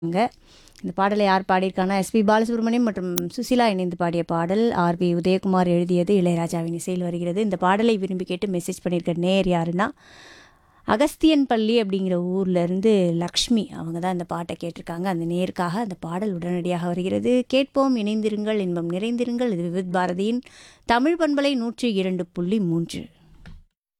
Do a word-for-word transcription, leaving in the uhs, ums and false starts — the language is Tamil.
இந்த பாடலை யார் பாடியிருக்காங்கன்னா எஸ்பி பாலசுப்ரமணியம் மற்றும் சுசிலா இணைந்து பாடிய பாடல். ஆர்வி உதயகுமார் எழுதியது, இளையராஜாவின் இசையில் வருகிறது. இந்த பாடலை விரும்பி கேட்டு மெசேஜ் பண்ணியிருக்க நேர் யாருன்னா அகஸ்தியன் பள்ளி அப்படிங்கிற ஊர்ல இருந்து லக்ஷ்மி. அவங்க தான் இந்த பாட்டை கேட்டிருக்காங்க. அந்த நேருக்காக அந்த பாடல் உடனடியாக வருகிறது. கேட்போம், இணைந்திருங்கள், இன்பம் நிறைந்திருங்கள். இது விவித் பாரதியின் தமிழ் பண்பலை நூற்றி இரண்டு புள்ளி மூன்று.